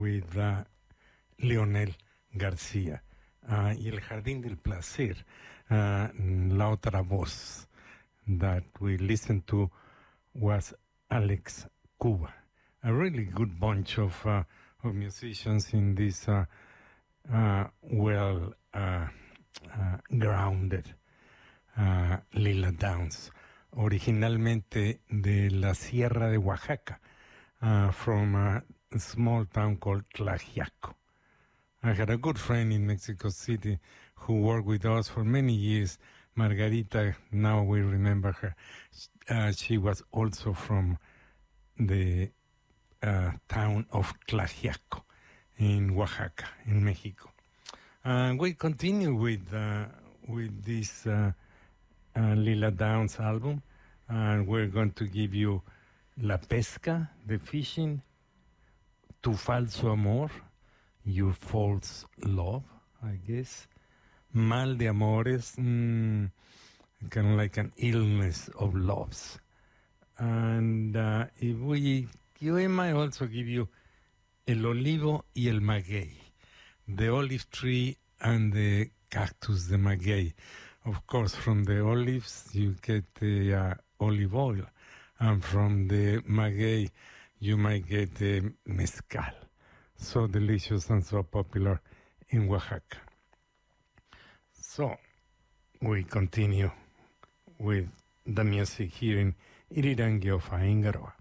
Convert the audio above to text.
with Leonel García. Y El Jardín del Placer, La Otra Voz, that we listened to was Alex Cuba. A really good bunch of musicians in this grounded Lila Downs, originalmente de la Sierra de Oaxaca, from a small town called Tlaxiaco. I had a good friend in Mexico City who worked with us for many years, Margarita. Now we remember her. She was also from the town of Tlaxiaco in Oaxaca, in Mexico. We continue with this Lila Downs album, and we're going to give you La Pesca, the fishing, Tu Falso Amor, Your False Love, I guess, Mal de Amores, kind of like an illness of loves. And I might also give you El Olivo y el Maguey, the olive tree and the cactus de maguey. Of course, from the olives you get the olive oil, and from the maguey you might get the mezcal. So delicious and so popular in Oaxaca. So we continue with the music here in Irirangi of Aingaroa.